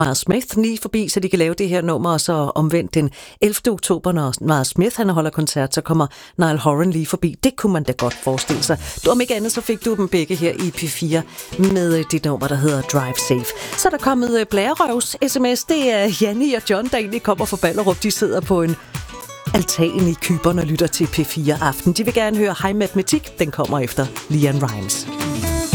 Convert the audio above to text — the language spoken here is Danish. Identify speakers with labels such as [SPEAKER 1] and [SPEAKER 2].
[SPEAKER 1] Miles Smith lige forbi, så de kan lave det her nummer, og så omvendt den 11. oktober, når Miles Smith han holder koncert, så kommer Niall Horan lige forbi. Det kunne man da godt forestille sig. Om ikke andet, så fik du dem begge her i P4 med det nummer, der hedder Drive Safe. Så er der kommet blærerøvs sms. Det er Janni og John, der egentlig kommer fra Ballerup. De sidder på en altan i Cypern og lytter til P4 Aften. De vil gerne høre High Matematik. Den kommer efter Leanne Rimes.